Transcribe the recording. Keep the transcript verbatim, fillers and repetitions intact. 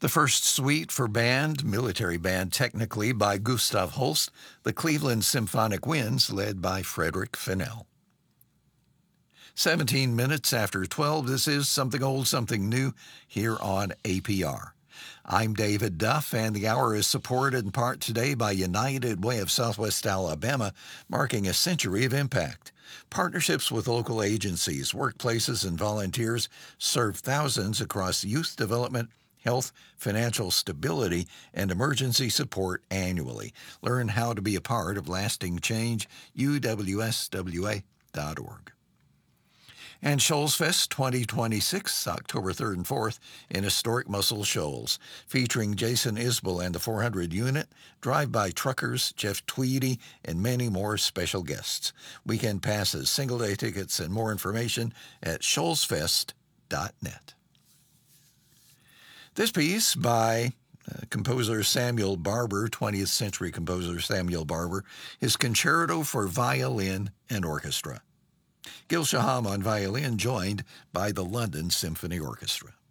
The first suite for band, military band technically, by Gustav Holst, the Cleveland Symphonic Winds, led by Frederick Fennell. seventeen minutes after twelve, this is Something Old, Something New here on A P R. I'm David Duff, and the hour is supported in part today by United Way of Southwest Alabama, marking a century of impact. Partnerships with local agencies, workplaces, and volunteers serve thousands across youth development, health, financial stability, and emergency support annually. Learn how to be a part of lasting change, U W S W A dot org. And Shoals Fest twenty twenty-six, October third and fourth, in historic Muscle Shoals, featuring Jason Isbell and the four hundred unit, drive-by truckers, Jeff Tweedy, and many more special guests. Weekend passes, single-day tickets, and more information at shoals fest dot net. This piece by uh, composer Samuel Barber, twentieth century composer Samuel Barber, is Concerto for Violin and Orchestra. Gil Shaham on violin, joined by the London Symphony Orchestra.